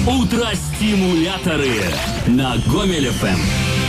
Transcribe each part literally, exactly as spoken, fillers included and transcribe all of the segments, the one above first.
Утро-стимуляторы на Гомель эф эм.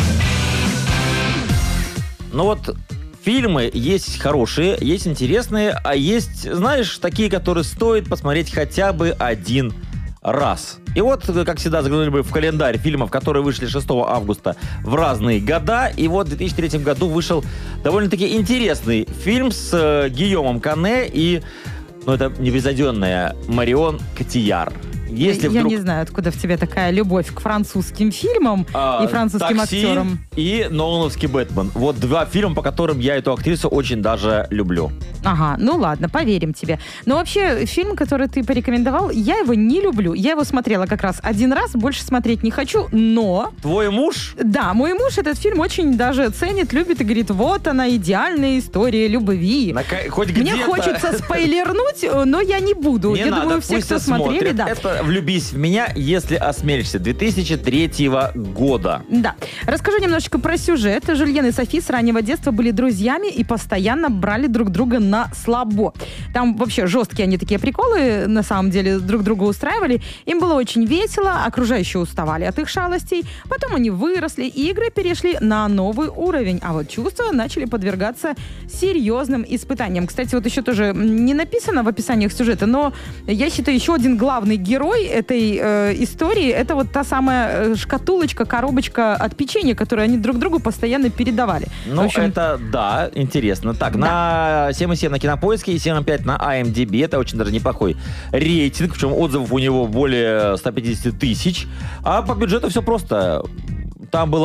Ну вот, фильмы есть хорошие, есть интересные, а есть, знаешь, такие, которые стоит посмотреть хотя бы один раз. И вот, как всегда, заглянули бы в календарь фильмов, которые вышли шестого августа в разные года. И вот в две тысячи третьем году вышел довольно-таки интересный фильм с э, Гийомом Кане и, ну, это непревзойденная Марион Котийяр. Если Я вдруг... не знаю, откуда в тебе такая любовь к французским фильмам а, и французским «Такси» актерам. и «Нолановский Бэтмен». Вот два фильма, по которым я эту актрису очень даже люблю. Ага, ну ладно, поверим тебе. Но вообще, фильм, который ты порекомендовал, я его не люблю. Я его смотрела как раз один раз, больше смотреть не хочу, но... Твой муж? Да, мой муж этот фильм очень даже ценит, любит и говорит, вот она, идеальная история любви. На... Хоть Мне где-то. хочется спойлернуть, но я не буду. Не я надо, думаю, все, пусть кто смотрели, смотрят. да. Это «Влюбись в меня, если осмелишься», две тысячи третьего года. Да. Расскажу немножечко про сюжет. Жюльен и Софи с раннего детства были друзьями и постоянно брали друг друга на слабо. Там вообще жесткие они такие приколы, на самом деле, друг друга устраивали. Им было очень весело, окружающие уставали от их шалостей. Потом они выросли, и игры перешли на новый уровень. А вот чувства начали подвергаться серьезным испытаниям. Кстати, вот еще тоже не написано в описаниях сюжета, но я считаю, еще один главный герой этой э, истории, это вот та самая шкатулочка, коробочка от печенья, которую они друг другу постоянно передавали. Ну, В общем, это, да, интересно. Так, Да. на семь и семь на Кинопоиске и семь и пять на ай эм ди би. Это очень даже неплохой рейтинг, причем отзывов у него более ста пятидесяти тысяч. А по бюджету все просто. Там было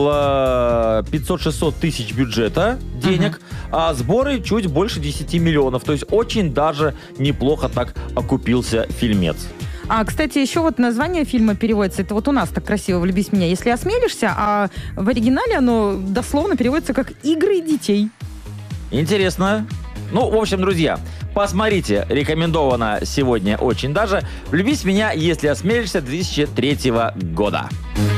около пятьсот-шестьсот тысяч бюджета денег, uh-huh. а сборы чуть больше десяти миллионов. То есть очень даже неплохо так окупился фильмец. А, кстати, еще вот название фильма переводится, это вот у нас так красиво «Влюбись в меня, если осмелишься», а в оригинале оно дословно переводится как «Игры детей». Интересно. Ну, в общем, друзья, посмотрите, рекомендовано сегодня очень даже. «Влюбись в меня, если осмелишься» две тысячи третьего года.